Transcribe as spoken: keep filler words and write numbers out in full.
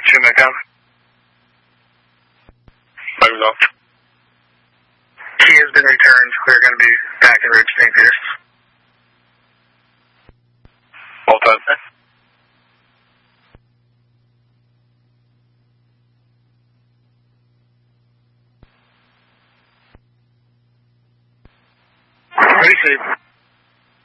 two Macom. Moving on. Key has been returned. We're going to be back in route to Saint Pierce. All time. Ready, Steve.